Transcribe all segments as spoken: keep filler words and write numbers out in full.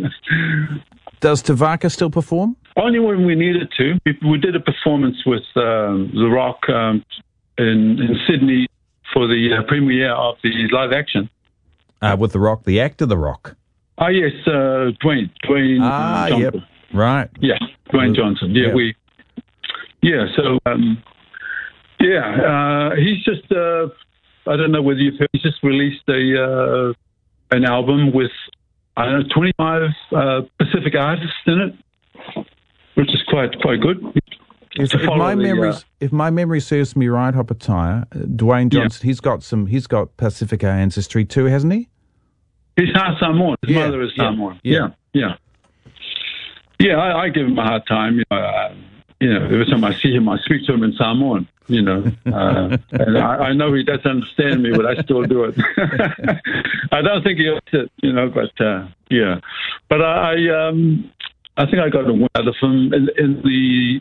Does Te Waka still perform? Only when we needed to. We, we did a performance with um, The Rock um, in, in Sydney for the uh, premiere of the live action. Uh, with The Rock, the actor The Rock? Ah, yes, uh, Dwayne. Dwayne ah, Johnson. Yep. Right. Yeah, Dwayne Johnson. Yeah, yep. we... Yeah, so... Um, yeah, uh, he's just... Uh, I don't know whether you've heard, he's just released a uh, an album with, I don't know, twenty-five uh, Pacific artists in it, which is quite quite good. If, if my the, memory uh, if my memory serves me right, Hopataya, Dwayne Johnson, yeah. he's got some he's got Pacifica ancestry too, hasn't he? He's half Samoan. His yeah. mother is yeah. Samoan. Yeah, yeah, yeah. yeah I, I give him a hard time. You know, uh, you know, every time I see him, I speak to him in Samoan. You know, uh, and I, I know he doesn't understand me, but I still do it. I don't think he likes it, you know, but uh, yeah. But I, I, um, I think I got a win out of him in, in the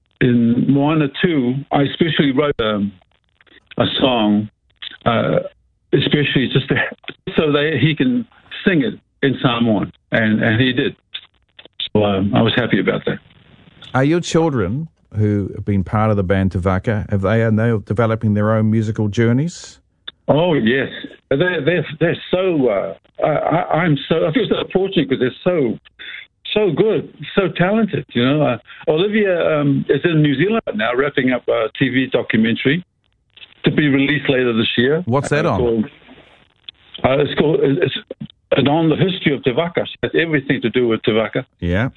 in Moana two. I especially wrote um, a song, uh, especially just to, so that he can sing it in Samoan, and and he did. So um, I was happy about that. Are your children, who have been part of the band Te Waka, have they, are they developing their own musical journeys? Oh, yes. They're, they're, they're so, uh, I, I'm so, I feel so fortunate because they're so, so good, so talented, you know. Uh, Olivia um, is in New Zealand now, wrapping up a T V documentary to be released later this year. What's that uh, on? Called, uh, it's called, it's, it's on the history of Te Waka. It has everything to do with Te Waka. Yeah.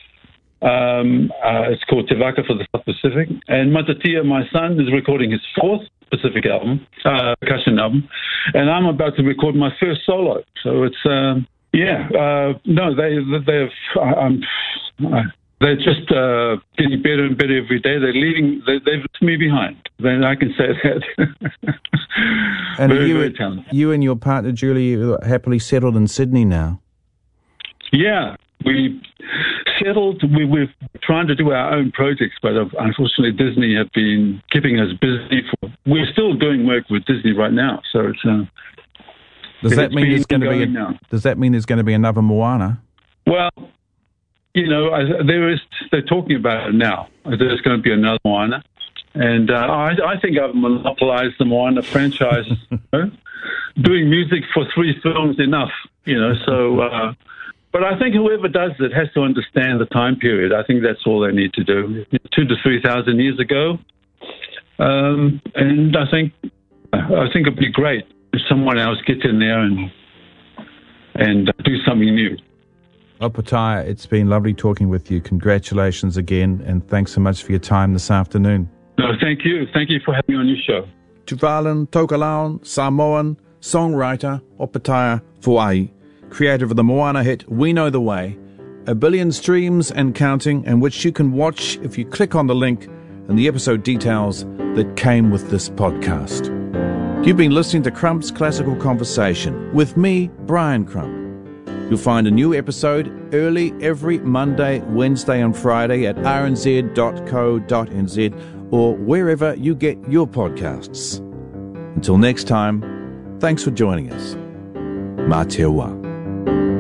Um, uh, it's called Te Waka for the South Pacific. And Matatia, my son, is recording his fourth Pacific album, uh, percussion album. And I'm about to record my first solo. So it's, um, yeah, uh, no, they, they've, um, they're just uh, getting better and better every day. They're leaving, they, they've left me behind. Then I can say that. And very, you, very talented. You and your partner, Julie, are happily settled in Sydney now. Yeah. We settled, we were trying to do our own projects, but unfortunately Disney have been keeping us busy. For, we're still doing work with Disney right now, so it's... Uh, does that mean there's going to be a, now. Does that mean there's going to be another Moana? Well, you know, I, there is, they're talking about it now. There's going to be another Moana. And uh, I, I think I've monopolized the Moana franchise. You know? Doing music for three films enough, you know, so... Uh, But I think whoever does it has to understand the time period. I think that's all they need to do. Two to three thousand years ago, um, and I think I think it'd be great if someone else gets in there and and do something new. Hopataya, it's been lovely talking with you. Congratulations again, and thanks so much for your time this afternoon. No, thank you. Thank you for having me on your show. Tuvalan Tokelauan, Samoan songwriter Hopataya Fo'ai, creator of the Moana hit We Know the Way, a billion streams and counting, and which you can watch if you click on the link and the episode details that came with this podcast. You've been listening to Crump's Classical Conversation with me, Brian Crump. You'll find a new episode early every Monday, Wednesday and Friday at r n z dot co dot n z or wherever you get your podcasts. Until next time, thanks for joining us. Mā te ua.